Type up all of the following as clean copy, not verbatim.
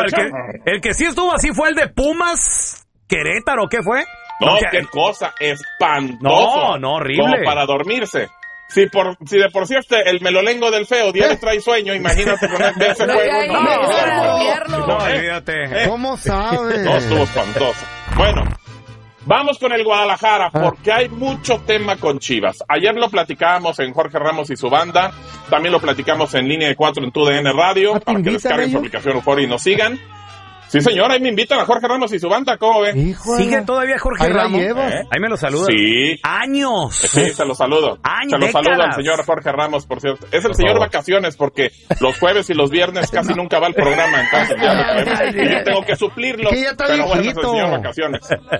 el que sí estuvo así fue el de Pumas Querétaro, ¿qué fue? No, qué cosa espantosa. No, horrible. Como para dormirse. Si de por sí el melolengo del feo ya le trae sueño, imagínate con ese juego. No, olvídate. ¿Cómo sabes? No, estuvo espantoso. Bueno, vamos con el Guadalajara, porque hay mucho tema con Chivas. Ayer lo platicábamos en Jorge Ramos y su banda, también lo platicamos en Línea de 4 en TUDN Radio, para que descarguen su aplicación Euforia y nos sigan. Sí, señor, ahí me invitan a Jorge Ramos y su banda, ¿cómo ven? Híjole. ¿Sigue todavía Jorge Ramos? Ahí me lo saluda. Sí. ¡Años! Sí, se lo saludo. ¡Años! Se lo saludo al señor Jorge Ramos, por cierto. Es el señor vacaciones, porque los jueves y los viernes casi nunca va al programa, entonces ya lo sabemos. Y yo tengo que suplirlo. Que ya está pero bueno, es el señor vacaciones.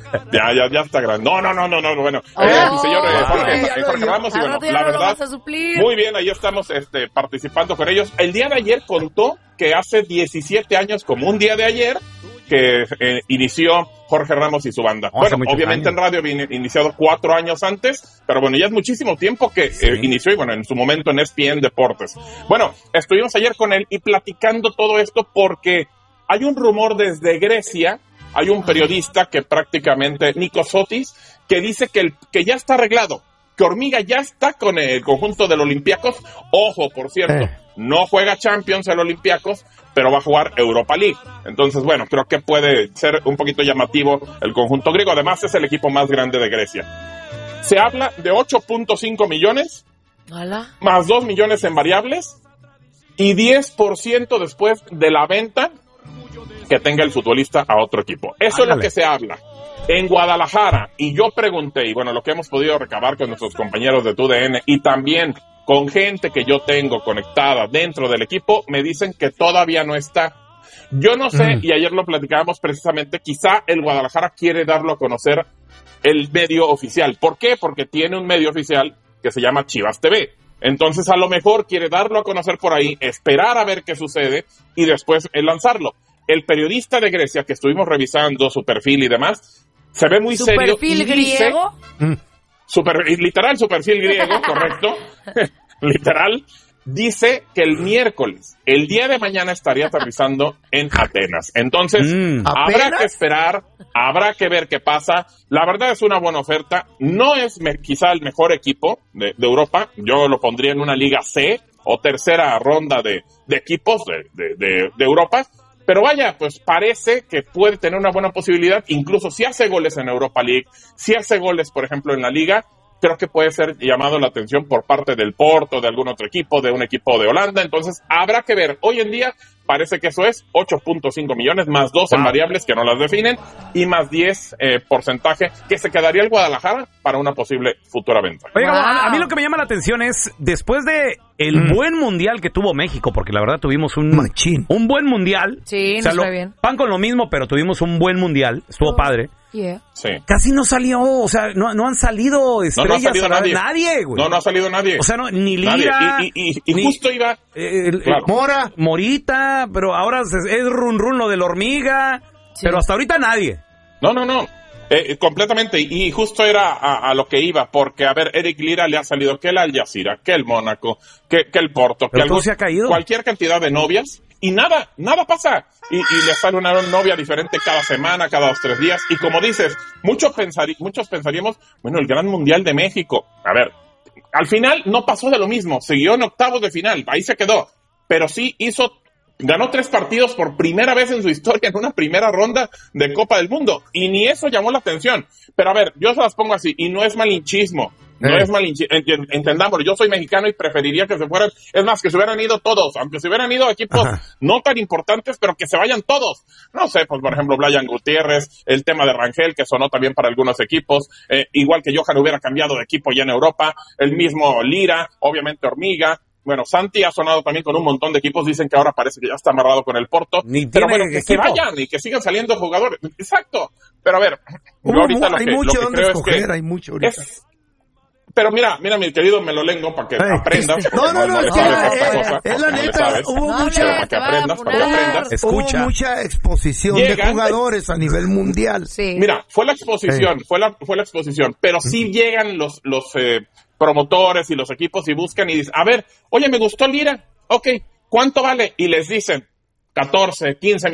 Ya está grande. No, bueno. El señor Jorge Ramos, y bueno, la verdad, muy bien, ahí estamos participando con ellos. El día de ayer contó que hace 17 años, como un día de ayer, que inició Jorge Ramos y su banda. Bueno, obviamente en radio había iniciado 4 años antes, pero bueno, ya es muchísimo tiempo que inició, y bueno, en su momento en ESPN Deportes. Bueno, estuvimos ayer con él y platicando todo esto porque hay un rumor desde Grecia, hay un periodista que prácticamente, Nikos Sotis, que dice que ya está arreglado, que Hormiga ya está con el conjunto del Olympiacos. Ojo, por cierto, no juega Champions el Olympiacos, pero va a jugar Europa League. Entonces, bueno, creo que puede ser un poquito llamativo el conjunto griego. Además, es el equipo más grande de Grecia. Se habla de 8.5 millones, más 2 millones en variables, y 10% después de la venta que tenga el futbolista a otro equipo. Eso es lo que se habla. En Guadalajara, y yo pregunté, y bueno, lo que hemos podido recabar con nuestros compañeros de TUDN y también con gente que yo tengo conectada dentro del equipo, me dicen que todavía no está. Yo no sé, y ayer lo platicábamos precisamente, quizá el Guadalajara quiere darlo a conocer el medio oficial. ¿Por qué? Porque tiene un medio oficial que se llama Chivas TV. Entonces, a lo mejor quiere darlo a conocer por ahí, esperar a ver qué sucede y después lanzarlo. El periodista de Grecia, que estuvimos revisando su perfil y demás, se ve muy serio. ¿Su perfil griego? Literal, su perfil griego, correcto. Literal. Dice que el miércoles, el día de mañana, estaría aterrizando en Atenas. Entonces, habrá que esperar, habrá que ver qué pasa. La verdad es una buena oferta. No es quizá el mejor equipo de Europa. Yo lo pondría en una Liga C o tercera ronda de equipos de Europa. Pero vaya, pues parece que puede tener una buena posibilidad, incluso si hace goles en Europa League, si hace goles, por ejemplo, en la Liga, creo que puede ser llamado la atención por parte del Porto, de algún otro equipo, de un equipo de Holanda. Entonces, habrá que ver. Hoy en día parece que eso es 8.5 millones, más 2 en variables que no las definen, y más 10 porcentaje que se quedaría el Guadalajara para una posible futura venta. Oiga, a mí lo que me llama la atención es, después de el buen mundial que tuvo México, porque la verdad tuvimos un buen mundial. Sí, nos fue bien. Pan con lo mismo, pero tuvimos un buen mundial, estuvo padre. Yeah. Sí. Casi no salió, o sea, no han salido estrellas. No ha salido nadie, güey. No ha salido nadie. O sea, ni Lira. Y justo iba. Claro. Morita, pero ahora es run lo del Hormiga. Sí. Pero hasta ahorita nadie. No. Completamente. Y justo era a lo que iba, porque, a ver, Eric Lira le ha salido que el Al Jazeera, que el Mónaco, que el Porto, que se ha caído. Cualquier cantidad de novias. Y nada pasa. Y le sale una novia diferente cada semana, cada 2-3 días. Y como dices, muchos pensaríamos, bueno, el Gran Mundial de México. A ver, al final no pasó de lo mismo. Siguió en octavos de final. Ahí se quedó. Pero sí ganó 3 partidos por primera vez en su historia en una primera ronda de Copa del Mundo. Y ni eso llamó la atención. Pero a ver, yo se las pongo así. Y no es malinchismo. No es entendámoslo, yo soy mexicano y preferiría que se fueran, es más, que se hubieran ido todos, aunque se hubieran ido equipos no tan importantes, pero que se vayan todos. No sé, pues por ejemplo, Brian Gutiérrez, el tema de Rangel, que sonó también para algunos equipos, igual que Johan hubiera cambiado de equipo ya en Europa, el mismo Lira, obviamente Hormiga. Bueno, Santi ha sonado también con un montón de equipos, dicen que ahora parece que ya está amarrado con el Porto, pero bueno, que se vayan y que sigan saliendo jugadores. Exacto, pero a ver, yo ahorita lo que creo es que hay mucho ahorita. Pero mira, mi querido Melolengo, para que aprendas. No, es la neta, para que aprendas. Escucha. Hubo mucha exposición de jugadores a nivel mundial. Sí. Mira, fue la exposición, fue la exposición, pero sí llegan los promotores y los equipos y buscan y dicen, a ver, oye, me gustó Lira, ok, ¿cuánto vale? Y les dicen 14, 15